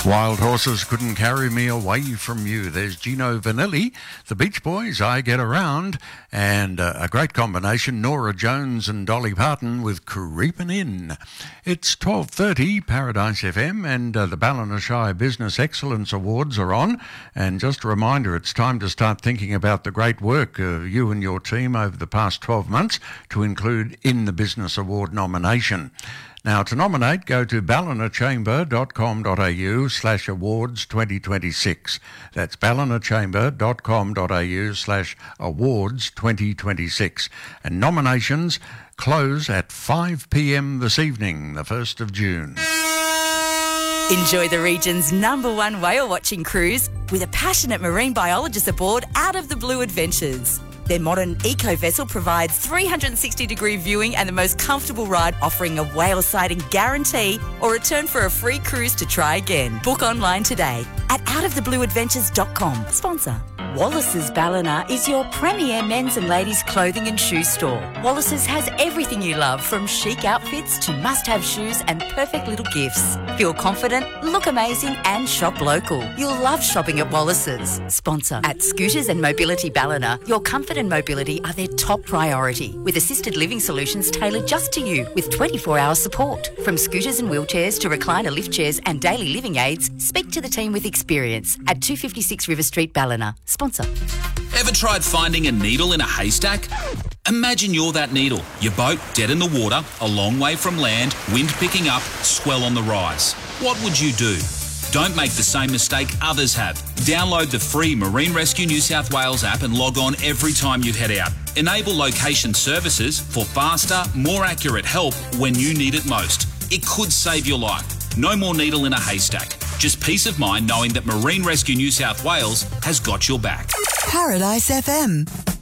Wild horses couldn't carry me away from you. There's Gino Vanelli, the Beach Boys, I Get Around, and a great combination, Norah Jones and Dolly Parton with Creepin' In. It's 12:30, Paradise FM, and the Ballina Business Excellence Awards are on. And just a reminder, it's time to start thinking about the great work you and your team over the past 12 months to include in the Business Award nomination. Now, to nominate, go to ballinachamber.com.au/awards 2026. That's ballinachamber.com.au/awards 2026. And nominations close at 5 p.m. this evening, the 1st of June. Enjoy the region's #1 whale watching cruise with a passionate marine biologist aboard Out of the Blue Adventures. Their modern eco-vessel provides 360-degree viewing and the most comfortable ride, offering a whale sighting guarantee or return for a free cruise to try again. Book online today at outoftheblueadventures.com. Sponsor. Wallace's Ballina is your premier men's and ladies' clothing and shoe store. Wallace's has everything you love, from chic outfits to must-have shoes and perfect little gifts. Feel confident, look amazing and shop local. You'll love shopping at Wallace's. Sponsor. At Scooters and Mobility Ballina, your comfort and mobility are their top priority, with assisted living solutions tailored just to you with 24-hour support. From scooters and wheelchairs to recliner lift chairs and daily living aids, speak to the team with experience at 256 River Street, Ballina. Sponsor. Ever tried finding a needle in a haystack? Imagine you're that needle. Your boat dead in the water, a long way from land, wind picking up, swell on the rise. What would you do? Don't make the same mistake others have. Download the free Marine Rescue New South Wales app and log on every time you head out. Enable location services for faster, more accurate help when you need it most. It could save your life. No more needle in a haystack. Just peace of mind knowing that Marine Rescue New South Wales has got your back. Paradise FM.